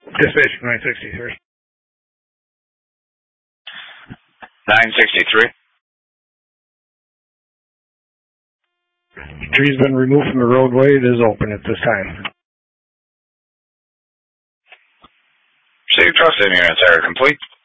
Dispatch 963. 963. Tree's been removed from the roadway. It is open at this time. Save trust in units are complete.